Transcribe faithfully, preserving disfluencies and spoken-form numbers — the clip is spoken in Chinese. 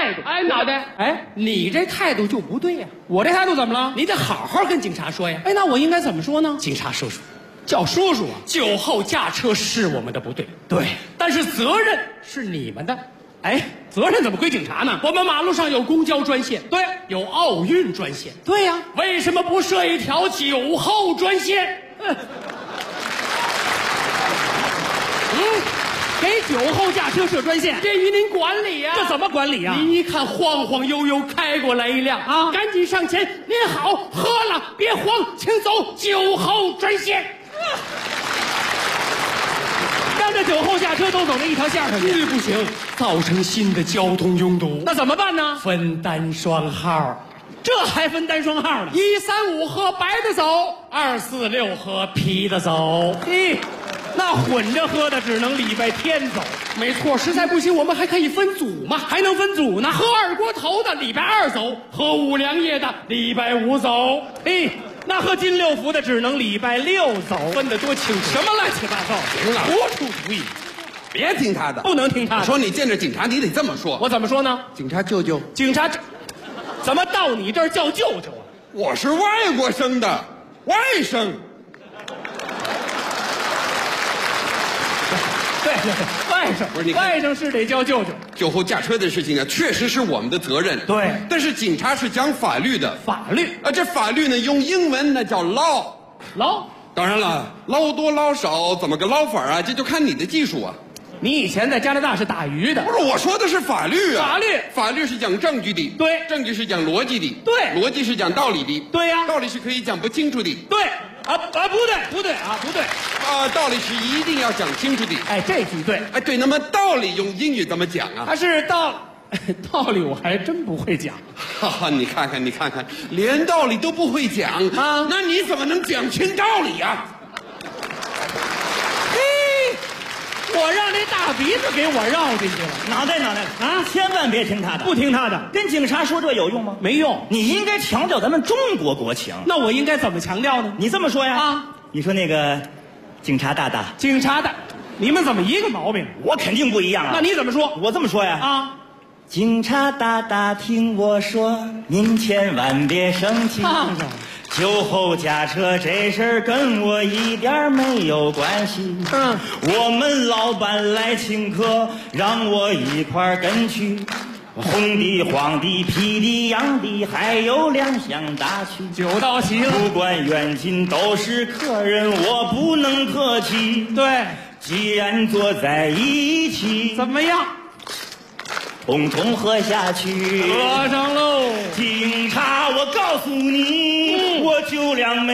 态度。 哎，脑袋， 哎， 你这态度就不对呀、啊！ 我这态度怎么了？ 你得好好跟警察说呀。 哎，那我应该怎么说呢？ 警察叔叔， 叫叔叔啊！ 酒后驾车是我们的不对， 对， 但是责任是你们的。 哎，责任怎么归警察呢？ 我们马路上有公交专线， 对， 有奥运专线， 对呀、啊， 为什么不设一条酒后专线？嗯， 嗯，给酒后驾车设专线， 便于您管理呀、啊。 这怎么管理呀、啊？ 您一看晃晃悠悠开过来一辆啊， 赶紧上前，您好，喝了别慌，请走酒后专线。啊让这酒后驾车都走那一条线上去， 这不行，造成新的交通拥堵。 那怎么办呢？ 分单双号， 这还分单双号呢？ 一三五喝白的走，二四六喝啤的走。 嘿，那混着喝的只能礼拜天走。 没错，实在不行我们还可以分组嘛， 还能分组呢。 喝二锅头的礼拜二走，喝五粮液的礼拜五走。 嘿。那喝金六福的只能礼拜六走， 分得多清楚！ 什么乱七八糟？ 行了， 胡出主意， 别听他的， 不能听他的。 我说你见着警察，你得这么说。 我怎么说呢？ 警察舅舅， 警察这怎么到你这儿叫舅舅啊？ 我是外国生的，外甥。 对对对，外甥不是你， 外甥是得叫舅舅。 酒后驾车的事情啊，确实是我们的责任。 对， 但是警察是讲法律的， 法律啊，这法律呢，用英文那叫 law。 捞， 当然了，捞多捞少，怎么个捞法啊？这就看你的技术啊。 你以前在加拿大是打鱼的， 不是，我说的是法律啊。 法律， 法律是讲证据的， 对， 证据是讲逻辑的， 对， 逻辑是讲道理的， 对呀、啊， 道理是可以讲不清楚的， 对，啊啊不对不对啊不对， 啊道理是一定要讲清楚的。 哎，这句对， 哎对，那么道理用英语怎么讲啊？ 它是道道理，我还真不会讲。 哈哈，你看看你看看，连道理都不会讲啊， 那你怎么能讲清道理啊？ 我让这大鼻子给我绕进去了， 脑袋脑袋啊！千万别听他的， 不听他的。 跟警察说这有用吗？ 没用。 你应该强调咱们中国国情。 那我应该怎么强调呢？ 你这么说呀？ 啊， 你说那个警察大大， 警察大，你们怎么一个毛病？ 我肯定不一样啊。 那你怎么说？ 我这么说呀。 啊， 警察大大听我说，您千万别生气。 啊酒后驾车这事儿跟我一点没有关系。 嗯， 我们老板来请客，让我一块儿跟去。红的、黄的、啤的、洋的，还有两箱大曲。 酒到齐了， 不管远近都是客人，我不能客气。 对， 既然坐在一起， 怎么样？ 统统喝下去， 喝上喽！ 警察，我告诉你，嗯、我酒量没。